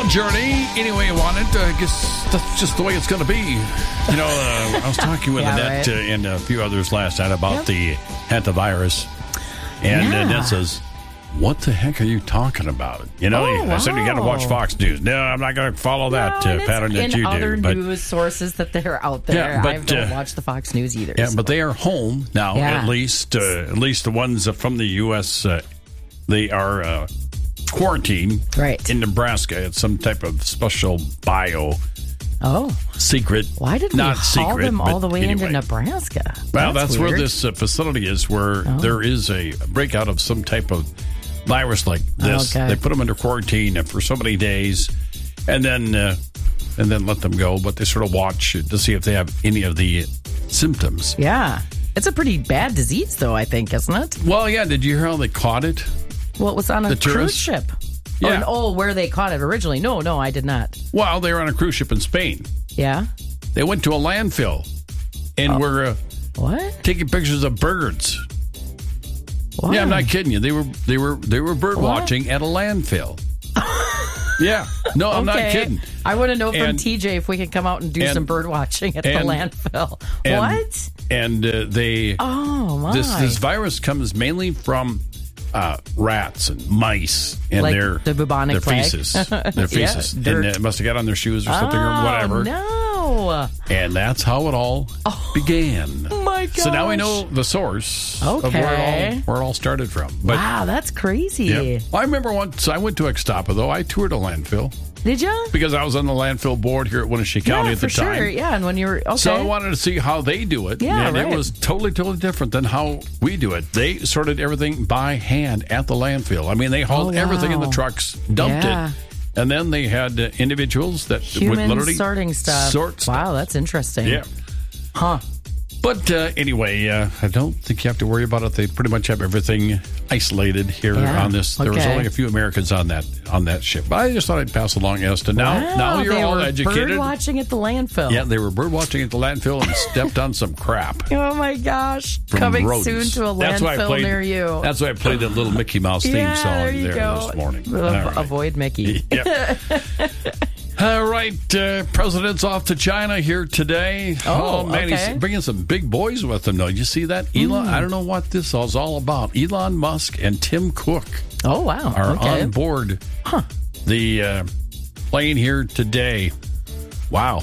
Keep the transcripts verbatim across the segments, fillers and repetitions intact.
journey any way you want it. I guess that's just the way it's going to be. You know, uh, I was talking with yeah, Annette right. uh, and a few others last night about yep. the hantavirus. And yeah. Annette says, what the heck are you talking about? You know, oh, I said you got to watch wow. Fox News. No, I'm not going to follow that no, uh, pattern that you do. In other but, news sources that they're out there. Yeah, but, I don't uh, watch the Fox News either. Yeah, so. but they are home now. Yeah. At least, uh, at least the ones from the U S. Uh, they are uh, quarantined right. in Nebraska. It's some type of special bio. Oh, secret. Why did we not haul secret, them all the way anyway. into Nebraska? Well, that's, that's weird. where this uh, facility is, where oh. there is a breakout of some type of virus like this. Okay. They put them under quarantine for so many days, and then uh, and then let them go. But they sort of watch to see if they have any of the symptoms. Yeah, it's a pretty bad disease, though. I think, isn't it? Well, yeah. Did you hear how they caught it? Well, it was on a The cruise tourists? ship. Yeah. Or, oh, where they caught it originally? No, no, I did not. Well, they were on a cruise ship in Spain. Yeah. They went to a landfill and Oh. were uh, What? taking pictures of birds. Why? Yeah, I'm not kidding you. They were they were they were bird What? watching at a landfill. Yeah, no, I'm okay. not kidding. I want to know from And- T J if we can come out and do and- some bird watching at and- the landfill. and- what? And uh, they Oh my! this this virus comes mainly from uh, rats and mice and Like their the bubonic their plague? feces, their feces, Yeah, dirt. and it must have got on their shoes or something oh, or whatever. No. And that's how it all began. Oh my gosh. So now we know the source of where it Okay. all where it all started from. But, Wow, that's crazy. yeah. Well, I remember once I went to Ixtapa, though. I toured a landfill Did you? because I was on the landfill board here at Winnebago County yeah, at the for time. sure. Yeah, and when you were okay. So I wanted to see how they do it. Yeah, and right. it was totally, totally different than how we do it. They sorted everything by hand at the landfill. I mean, they hauled Oh, everything in the wow. trucks, dumped Yeah. it, and then they had uh, individuals that would Human literally sorting stuff. sort stuff. Wow, that's interesting. Yeah. Huh. But uh, anyway, uh, I don't think you have to worry about it. They pretty much have everything isolated here Yeah, on this. There was okay. only a few Americans on that on that ship. But I just thought I'd pass along as to now. Wow, now you're they all were educated. Bird watching at the landfill. Yeah, they were bird watching at the landfill and stepped on some crap. Oh my gosh! From Coming rodents. soon to a That's why I landfill played, near you. That's why I played that little Mickey Mouse theme yeah, song there you there go. this morning. Av- All right. Avoid Mickey. Yep. All right, uh, President's off to China here today. Oh, man, okay. he's bringing some big boys with him, though. You see that? Elon, I don't know what this is all about. Elon Musk and Tim Cook Oh wow! are okay. on board Huh. the uh, plane here today. Wow.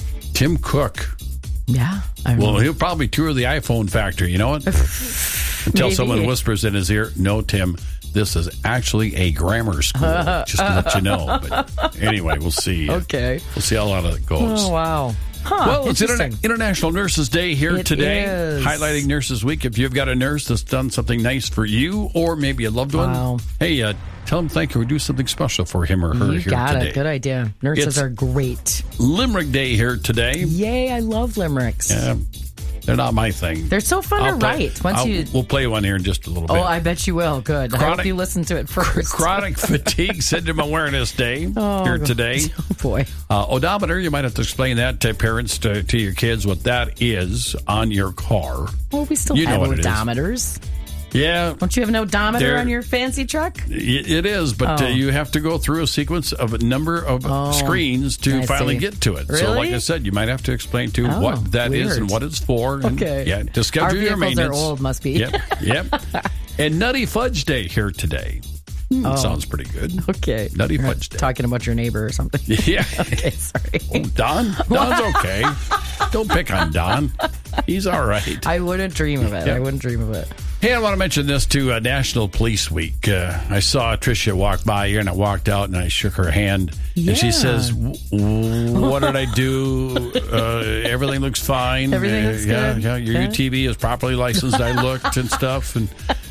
Tim Cook. Yeah. I Well, mean, he'll probably tour the iPhone factory. You know what? Until Maybe. someone whispers in his ear, no, Tim, this is actually a grammar school. Just to let you know. But anyway, we'll see. okay. We'll see how a lot of it goes. Oh wow. Huh, Well, it's interesting. Interna- International Nurses Day here It today, is. highlighting Nurses Week. If you've got a nurse that's done something nice for you or maybe a loved one, Wow. hey, uh, tell them thank you or do something special for him or her You here got today. it. Good idea. Nurses It's- are great. Limerick Day here today. Yay! I love limericks. Uh, they're not my thing. They're so fun I'll to play- write. Once I'll- you. We'll play one here in just a little bit. Oh, I bet you will. Good. I Chronic- hope you listen to it first. Chronic Fatigue Syndrome Awareness Day Oh, here God. today. Oh boy. Uh, odometer, you might have to explain that to parents, to, to your kids, what that is on your car. Well, we still You know have what it is. odometers. Yeah, Don't you have an odometer There- on your fancy truck? it it is, but Oh. uh, you have to go through a sequence of a number of Oh, screens to I finally see. get to it. So, Really? like I said, you might have to explain to Oh, what that is weird. and what it's for. And, Okay. Yeah, to schedule Our your vehicles are maintenance. old, must be. Yep, yep. And Nutty Fudge Day here today. Oh. Sounds pretty good. Okay. Nutty You're Fudge Day. Talking about your neighbor or something. Yeah. Okay, sorry. Oh, Don? Don's okay. Don't pick on Don. He's all right. I wouldn't dream of it. Yeah. I wouldn't dream of it. Hey, I want to mention this to uh, National Police Week. Uh, I saw Tricia walk by here, and I walked out, and I shook her hand. Yeah. And she says, "W- what did I do? Uh, everything looks fine. Everything Uh, looks yeah, good. Yeah, your Yeah. U T V is properly licensed. I looked and stuff. And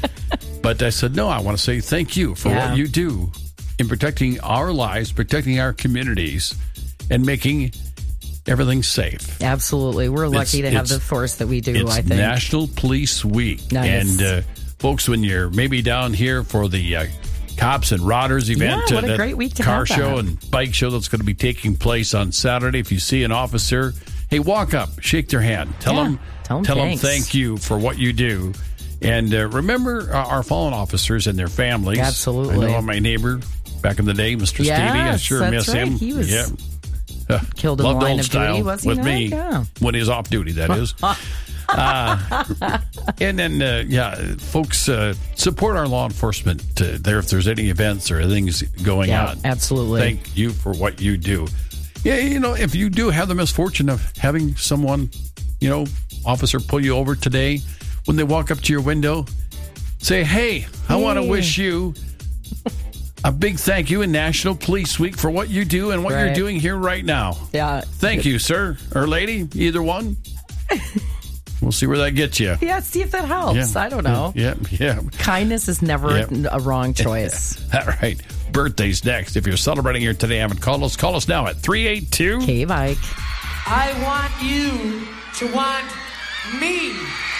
But I said, no, I want to say thank you for Yeah. what you do in protecting our lives, protecting our communities, and making everything safe. Absolutely. We're lucky It's- to have it's- the force that we do, It's I think. National Police Week. Nice. And uh, folks, when you're maybe down here for the uh, Cops and Rodders event, Yeah, what uh, a that great week to car have show that. and bike show that's going to be taking place on Saturday, if you see an officer, hey, walk up, shake their hand. Tell Yeah, them, tell 'em tell them thanks. thank you for what you do. And uh, remember uh, our fallen officers and their families. Absolutely. I know my neighbor back in the day, Mister Yes, Stevie. I sure that's miss right. him. He was yeah. killed in the Loved line old of style duty, was he with not? me Yeah. when he's off duty, that is. uh, and then, uh, yeah, folks, uh, support our law enforcement uh, there if there's any events or things going Yeah, on. absolutely. Thank you for what you do. Yeah, you know, if you do have the misfortune of having someone, you know, officer pull you over today, when they walk up to your window, say, hey, I want to Hey. wish you a big thank you in National Police Week for what you do and what you're Right. doing here right now. Yeah. Thank you, sir or lady, either one. We'll see where that gets you. Yeah, see if that helps. I don't know. Yeah, yeah. Kindness is never Yep. a wrong choice. All right. Birthday's next. If you're celebrating here today, haven't called us, call us now at three eight two. K-Bike. I want you to want me.